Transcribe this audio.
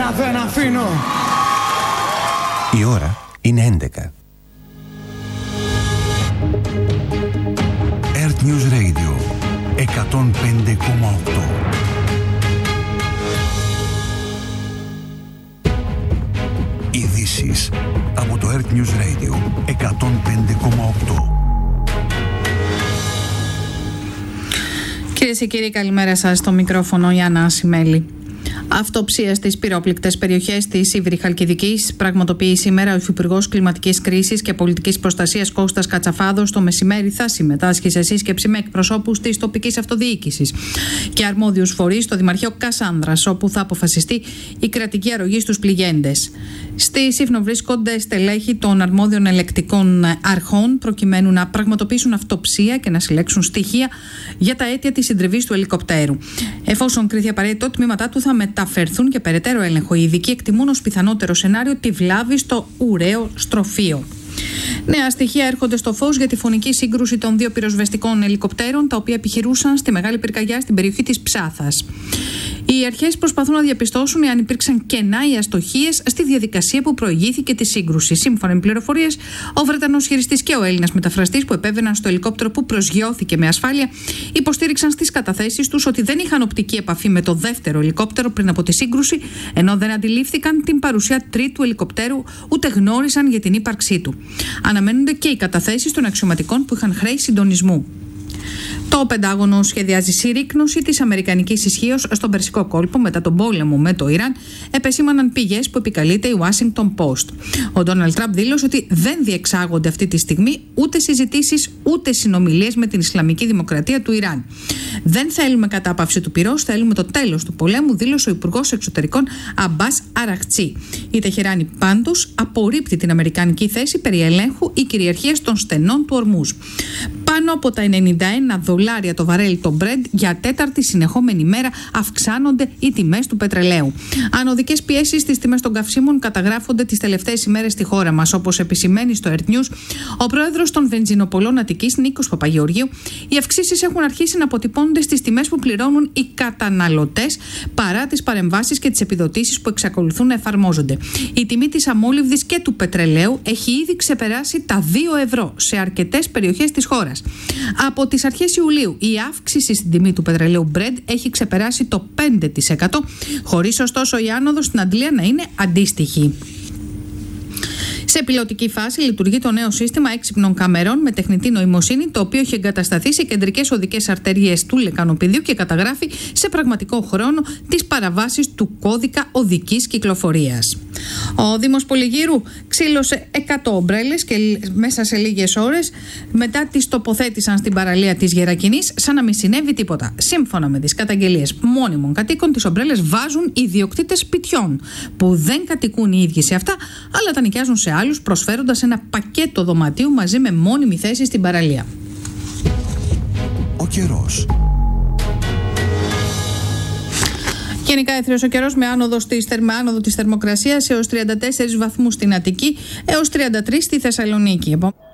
δεν αφήνω. Η ώρα είναι 11. Earth News Radio 105,8. Ειδήσεις από το Earth News Radio 105,8. Κυρίες και κύριοι, καλημέρα σας. Στο μικρόφωνο η Άννα Ασημέλη. Αυτοψία στις πυρόπληκτες περιοχές της Ivry-Χαλκιδικής πραγματοποιεί σήμερα ο Υφυπουργός Κλιματικής Κρίσης και Πολιτικής Προστασίας Κώστας Κατσαφάδος. Το μεσημέρι θα συμμετάσχει σε σύσκεψη με εκπροσώπους της τοπικής αυτοδιοίκησης και αρμόδιους φορείς στο Δημαρχείο Κασάνδρας, όπου θα αποφασιστεί η κρατική αρρωγή στους πληγέντες. Στη Σύφνο βρίσκονται στελέχη των αρμόδιων ελεκτικών αρχών, προκειμένου να πραγματοποιήσουν αυτοψία και να συλλέξουν στοιχεία για τα αίτια της συντριβής του ελικοπτέρου. Εφόσον κρίθει απαραίτητο, τμήματά του θα μεταφερθούν και περαιτέρω έλεγχο. Οι ειδικοί εκτιμούν ως πιθανότερο σενάριο τη βλάβη στο ουραίο στροφείο. Νέα στοιχεία έρχονται στο φως για τη φωνική σύγκρουση των δύο πυροσβεστικών ελικοπτέρων, τα οποία επιχειρούσαν στη Μεγάλη Πυρκαγιά στην περιοχή της Ψάθας. Οι αρχές προσπαθούν να διαπιστώσουν εάν υπήρξαν κενά ή αστοχίες στη διαδικασία που προηγήθηκε τη σύγκρουση. Σύμφωνα με πληροφορίες, ο Βρετανός χειριστής και ο Έλληνας μεταφραστής που επέβαιναν στο ελικόπτερο που προσγειώθηκε με ασφάλεια υποστήριξαν στις καταθέσεις τους ότι δεν είχαν οπτική επαφή με το δεύτερο ελικόπτερο πριν από τη σύγκρουση, ενώ δεν αντιλήφθηκαν την παρουσία τρίτου ελικοπτέρου ούτε γνώρισαν για την ύπαρξή του. Αναμένονται και οι καταθέσεις των αξιωματικών που είχαν χρέη συντονισμού. Το Πεντάγωνο σχεδιάζει συρρίκνωση της αμερικανικής ισχύως στον Περσικό κόλπο μετά τον πόλεμο με το Ιράν, επεσήμαναν πηγές που επικαλείται η Washington Post. Ο Ντόναλντ Τραμπ δήλωσε ότι δεν διεξάγονται αυτή τη στιγμή ούτε συζητήσεις ούτε συνομιλίες με την Ισλαμική Δημοκρατία του Ιράν. Δεν θέλουμε κατάπαυση του πυρός, θέλουμε το τέλος του πολέμου, δήλωσε ο Υπουργός Εξωτερικών Αμπάς Αραχτσί. Η Τεχεράνη πάντως απορρίπτει την αμερικανική θέση περί ελέγχου ή κυριαρχίας των στενών του Ορμούζ. Πάνω από τα $91 το βαρέλι το Brent για τέταρτη συνεχόμενη μέρα αυξάνονται οι τιμές του πετρελαίου. Ανωδικές πιέσεις στις τιμές των καυσίμων καταγράφονται τις τελευταίες ημέρες στη χώρα μας. Όπως επισημαίνει στο Earth News ο πρόεδρος των βενζινοπολών Αττικής, Νίκος Παπαγεωργίου, οι αυξήσεις έχουν αρχίσει να αποτυπώνονται στις τιμές που πληρώνουν οι καταναλωτές παρά τις παρεμβάσεις και τις επιδοτήσεις που εξακολουθούν να εφαρμόζονται. Η τιμή της αμόλυβδης και του πετρελαίου έχει ήδη ξεπεράσει τα 2 ευρώ σε αρκετές περιοχές της χώρας. Από τις αρχές Ιουλίου η αύξηση στην τιμή του πετρελαίου Brent έχει ξεπεράσει το 5%, χωρίς ωστόσο η άνοδος στην Αντλία να είναι αντίστοιχη. Σε πιλωτική φάση λειτουργεί το νέο σύστημα έξυπνων καμερών με τεχνητή νοημοσύνη, το οποίο έχει εγκατασταθεί σε κεντρικές οδικές αρτερίες του λεκανοπεδίου και καταγράφει σε πραγματικό χρόνο τις παραβάσεις του κώδικα οδικής κυκλοφορίας. Ο Δήμος Πολυγύρου ξύλωσε 100 ομπρέλες και μέσα σε λίγες ώρες μετά τις τοποθέτησαν στην παραλία της Γερακινής σαν να μην συνέβη τίποτα. Σύμφωνα με τις καταγγελίες μόνιμων κατοίκων, τις ομπρέλες βάζουν ιδιοκτήτες σπιτιών που δεν κατοικούν οι ίδιοι σε αυτά, αλλά τα νοικιάζουν σε άλλους, προσφέροντας ένα πακέτο δωματίου μαζί με μόνιμη θέση στην παραλία. Ο καιρός. Γενικά έθριος ο καιρός με άνοδο της θερμοκρασίας έως 34 βαθμούς στην Αττική έως 33 στη Θεσσαλονίκη.